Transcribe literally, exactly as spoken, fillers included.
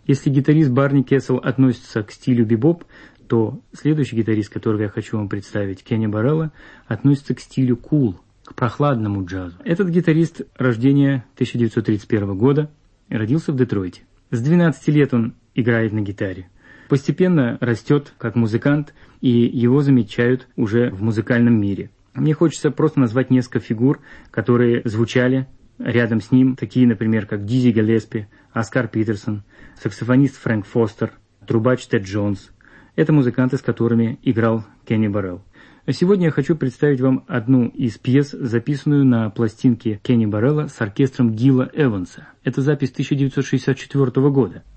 Если гитарист Барни Кессел относится к стилю бибоп, то следующий гитарист, которого я хочу вам представить, Кенни Барелла, относится к стилю кул, к прохладному джазу. Этот гитарист рождения тысяча девятьсот тридцать первого года, родился в Детройте. С двенадцати лет он играет на гитаре. Постепенно растет как музыкант, и его замечают уже в музыкальном мире. Мне хочется просто назвать несколько фигур, которые звучали рядом с ним, такие, например, как Дизи Гэлеспи, Оскар Питерсон, саксофонист Фрэнк Фостер, трубач Тед Джонс. Это музыканты, с которыми играл Кенни Баррелл. А сегодня я хочу представить вам одну из пьес, записанную на пластинке Кенни Баррелла с оркестром Гила Эванса. Это запись тысяча девятьсот шестьдесят четвёртого года.